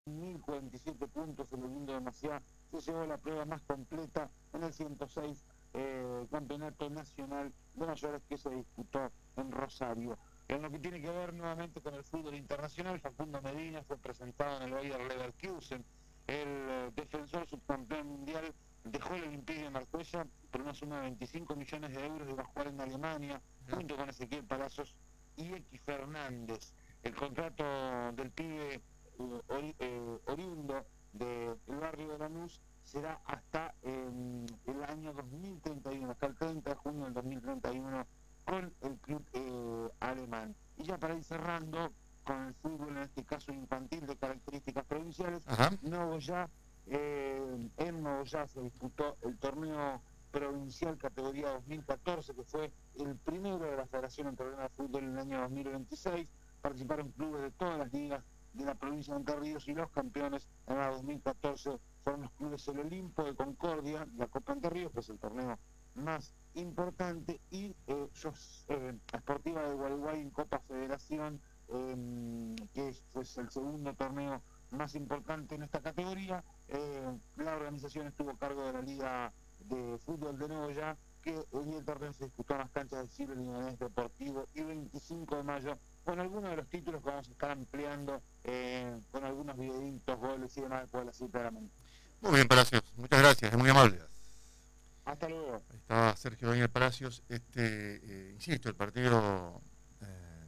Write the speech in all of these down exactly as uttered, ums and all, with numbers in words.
mil cuarenta y siete puntos, el Oriundo de Maciá se llevó la prueba más completa en el ciento seis eh, Campeonato Nacional de Mayores que se disputó en Rosario. En lo que tiene que ver nuevamente con el fútbol internacional, Facundo Medina fue presentado en el Bayer Leverkusen. El eh, defensor subcampeón mundial dejó el Olympique de Marsella por una suma de veinticinco millones de euros y va a jugar en Alemania, junto con Ezequiel Palacios y X Fernández. El contrato del pibe eh, ori, eh, oriundo del barrio de Lanús será hasta eh, el año dos mil treinta y uno, hasta el treinta de junio del dos mil treinta y uno con el club eh, alemán. Y ya para ir cerrando con el fútbol, en este caso infantil de características provinciales, Nogoyá, eh, en Nogoyá se disputó el torneo provincial categoría dos mil catorce, que fue el primero de la Federación Entrerriana de Fútbol en el año dos mil veintiséis. Participaron clubes de todas las ligas de la provincia de Entre Ríos y los campeones en la dos mil catorce fueron los clubes El Olimpo de Concordia, la Copa Entre Ríos, que es el torneo más importante, y eh, Sos, eh, Esportiva de Gualeguay en Copa Federación, eh, que es pues, el segundo torneo más importante en esta categoría. Eh, la organización estuvo a cargo de la Liga de Fútbol de Nogoyá, que hoy el torneo se disputó en las canchas del Ciro Libanés Deportivo y veinticinco de mayo, con algunos de los títulos que vamos a estar ampliando eh, con algunos videitos, goles y demás después de las siete de la mañana. Muy bien, Palacios, muchas gracias, es muy amable. Hasta luego. Ahí estaba Sergio Daniel Palacios. Este, eh, insisto, el partido eh,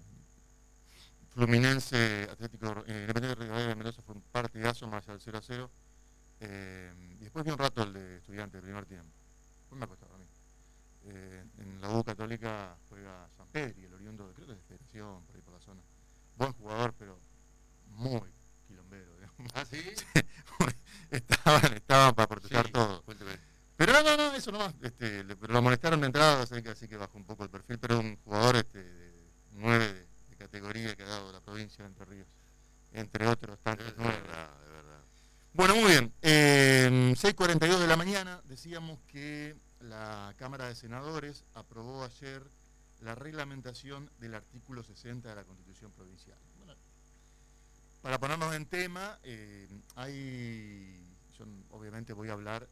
Fluminense Atlético eh, Independiente de Mendoza fue un partidazo más al cero a cero. Eh, y después vi un rato el de Estudiante del primer tiempo. Fue una cosa para mí. Eh, en la U Católica juega San Pedro y el oriundo, creo que es de Federación, por ahí por la zona. Buen jugador, pero muy quilombero. Digamos. ¿Ah, sí? estaban, estaban para protestar Sí, todo. cuénteme. Pero no, no, no, eso nomás. Este, le, lo amonestaron de entrada, así que, así que bajó un poco el perfil, pero un jugador este, de nueve de, de categoría que ha dado la provincia de Entre Ríos, entre otros tantos Es nueve. verdad, es verdad. Bueno, muy bien. Eh, seis cuarenta y dos de la mañana, decíamos que la Cámara de Senadores aprobó ayer la reglamentación del artículo sesenta de la Constitución Provincial. Bueno, para ponernos en tema, eh, hay, yo obviamente voy a hablar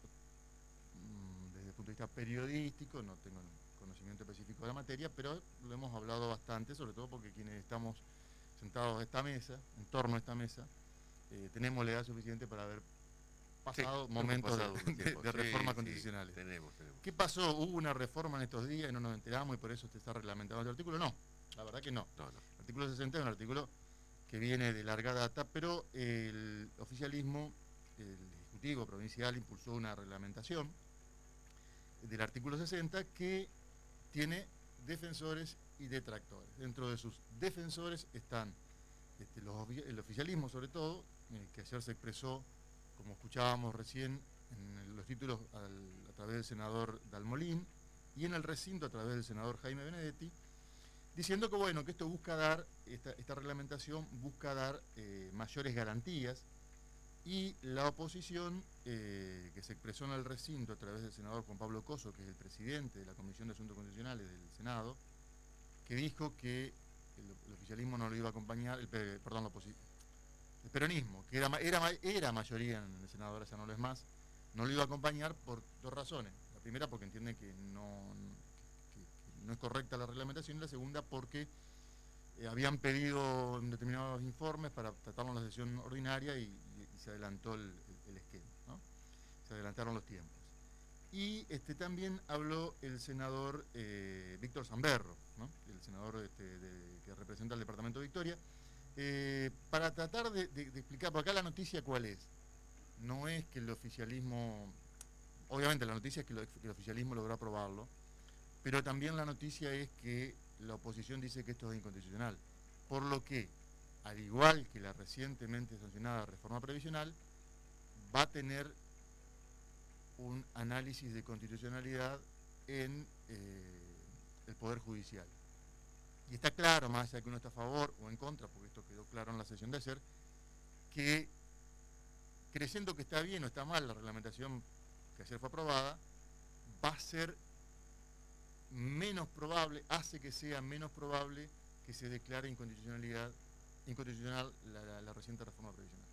mmm, desde el punto de vista periodístico, no tengo conocimiento específico de la materia, pero lo hemos hablado bastante, sobre todo porque quienes estamos sentados a esta mesa, en torno a esta mesa, eh, tenemos la edad suficiente para haber pasado sí, momentos pasado de, de, de reformas sí, constitucionales. Sí, tenemos, tenemos. ¿Qué pasó? ¿Hubo una reforma en estos días y no nos enteramos y por eso se está reglamentando el artículo? No, la verdad que no. no, no. El artículo sesenta es un artículo que viene de larga data, pero el oficialismo, el Ejecutivo Provincial, impulsó una reglamentación del artículo sesenta que tiene defensores y detractores. Dentro de sus defensores están este, los, el oficialismo, sobre todo, eh, que ayer se expresó, como escuchábamos recién, en los títulos al, a través del senador Dalmolín y en el recinto a través del senador Jaime Benedetti, diciendo que bueno, que esto busca dar, esta, esta reglamentación busca dar eh, mayores garantías, y la oposición, eh, que se expresó en el recinto a través del senador Juan Pablo Coso, que es el presidente de la Comisión de Asuntos Constitucionales del Senado, que dijo que el, el oficialismo no lo iba a acompañar, el, perdón, la oposición, el peronismo, que era, era, era mayoría en el Senado, ahora ya no lo es más, no lo iba a acompañar por dos razones. La primera, porque entiende que no, que, que no es correcta la reglamentación, y la segunda, porque eh, habían pedido determinados informes para tratarlo en la sesión ordinaria y, y, y se adelantó el, el, el esquema, ¿no? Se adelantaron los tiempos. Y este, también habló el senador eh, Víctor Zamberro, ¿no? El senador este, de, que representa el departamento de Victoria, eh, para tratar de, de, de explicar, por acá la noticia cuál es. No es que el oficialismo, obviamente la noticia es que, lo, que el oficialismo logró aprobarlo, pero también la noticia es que la oposición dice que esto es inconstitucional, por lo que, al igual que la recientemente sancionada reforma previsional, va a tener un análisis de constitucionalidad en eh, el Poder Judicial. Y está claro, más allá que uno está a favor o en contra, porque esto quedó claro en la sesión de ayer, que creyendo que está bien o está mal la reglamentación que ayer fue aprobada, va a ser menos probable, hace que sea menos probable que se declare inconstitucionalidad, inconstitucional la, la, la reciente reforma previsional.